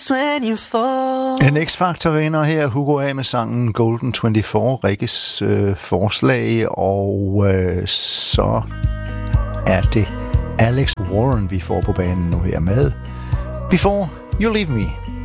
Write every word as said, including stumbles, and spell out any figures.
tyve-fire. En X-Factor vinder her, Hugo A. med sangen Golden tyve-fire, Rikkes øh, forslag, og øh, så er det Alex Warren, vi får på banen nu her med. Vi får You Leave Me.